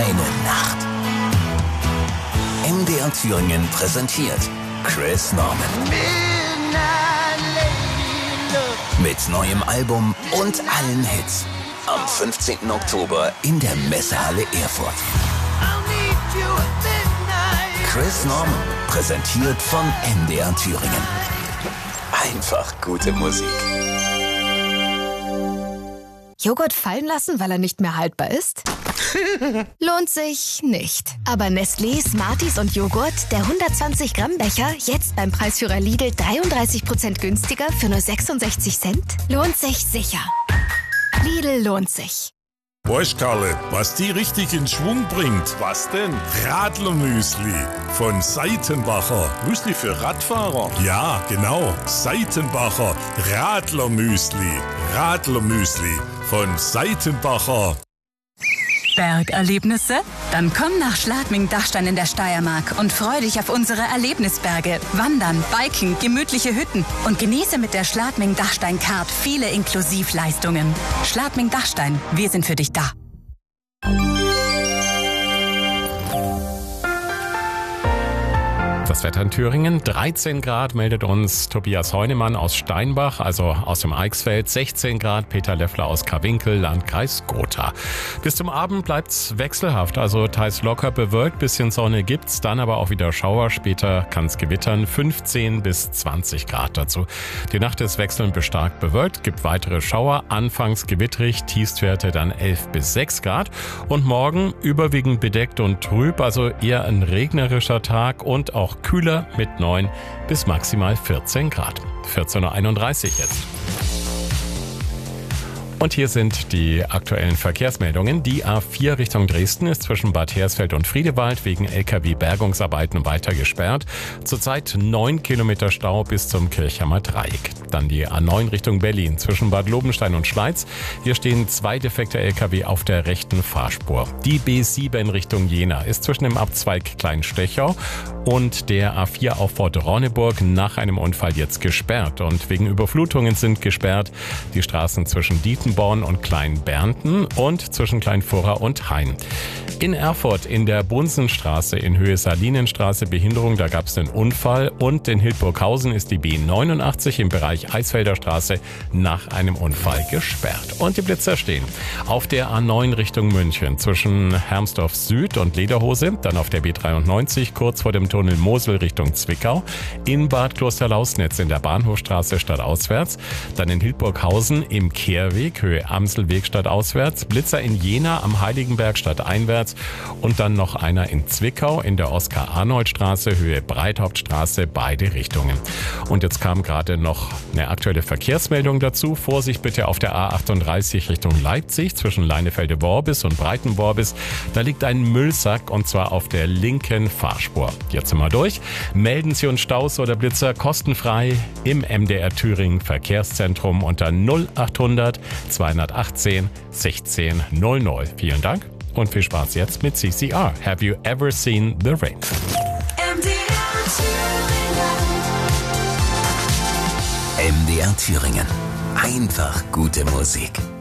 eine Nacht. MDR Thüringen präsentiert Chris Norman. Mit neuem Album und allen Hits. Am 15. Oktober in der Messehalle Erfurt. Chris Norman, präsentiert von MDR Thüringen. Einfach gute Musik. Joghurt fallen lassen, weil er nicht mehr haltbar ist? Lohnt sich nicht. Aber Nestlé, Smarties und Joghurt, der 120 Gramm Becher, jetzt beim Preisführer Lidl 33% günstiger für nur 66 Cent? Lohnt sich sicher. Lidl lohnt sich. Weißt Karle, was die richtig in Schwung bringt? Was denn? Radlermüsli von Seitenbacher. Müsli für Radfahrer? Ja, genau. Seitenbacher Radlermüsli. Radlermüsli von Seitenbacher. Bergerlebnisse? Dann komm nach Schladming-Dachstein in der Steiermark und freu dich auf unsere Erlebnisberge. Wandern, Biken, gemütliche Hütten und genieße mit der Schladming-Dachstein-Card viele Inklusivleistungen. Schladming-Dachstein, wir sind für dich da. Das Wetter in Thüringen, 13 Grad meldet uns Tobias Heunemann aus Steinbach, also aus dem Eichsfeld, 16 Grad Peter Leffler aus Karwinkel, Landkreis Gotha. Bis zum Abend bleibt's wechselhaft, also teils locker bewölkt, bisschen Sonne gibt's, dann aber auch wieder Schauer, später kann's gewittern, 15 bis 20 Grad dazu. Die Nacht ist wechselnd bis stark bewölkt, gibt weitere Schauer, anfangs gewittrig, Tiefstwerte dann 11 bis 6 Grad und morgen überwiegend bedeckt und trüb, also eher ein regnerischer Tag und auch kühler mit 9 bis maximal 14 Grad. 14.31 Uhr jetzt. Und hier sind die aktuellen Verkehrsmeldungen. Die A4 Richtung Dresden ist zwischen Bad Hersfeld und Friedewald wegen LKW-Bergungsarbeiten weiter gesperrt. Zurzeit 9 Kilometer Stau bis zum Kirchhammer Dreieck. Dann die A9 Richtung Berlin zwischen Bad Lobenstein und Schleiz. Hier stehen 2 defekte LKW auf der rechten Fahrspur. Die B7 Richtung Jena ist zwischen dem Abzweig Kleinstechau und der A4 auf Fort Ronneburg nach einem Unfall jetzt gesperrt. Und wegen Überflutungen sind gesperrt die Straßen zwischen Dietenborn und Kleinbernten und zwischen Kleinfurra und Hain. In Erfurt in der Bunsenstraße in Höhe Salinenstraße Behinderung, da gab es einen Unfall und in Hildburghausen ist die B89 im Bereich Eisfelder Straße nach einem Unfall gesperrt. Und die Blitzer stehen auf der A9 Richtung München zwischen Hermsdorf Süd und Lederhose, dann auf der B93 kurz vor dem Tunnel Mosel Richtung Zwickau, in Bad Klosterlausnitz in der Bahnhofstraße stadtauswärts, dann in Hildburghausen im Kehrweg Höhe Amselweg stadtauswärts, Blitzer in Jena am Heiligenberg stadteinwärts und dann noch einer in Zwickau in der Oskar-Arnold-Straße Höhe Breithauptstraße, beide Richtungen. Und jetzt kam gerade noch eine aktuelle Verkehrsmeldung dazu. Vorsicht bitte auf der A38 Richtung Leipzig zwischen Leinefelde-Worbis und Breiten-Worbis. Da liegt ein Müllsack und zwar auf der linken Fahrspur. Jetzt sind wir durch. Melden Sie uns Staus oder Blitzer kostenfrei im MDR Thüringen Verkehrszentrum unter 0800 218 16 00. Vielen Dank und viel Spaß jetzt mit CCR. Have you ever seen the rain? MDR Thüringen. Einfach gute Musik.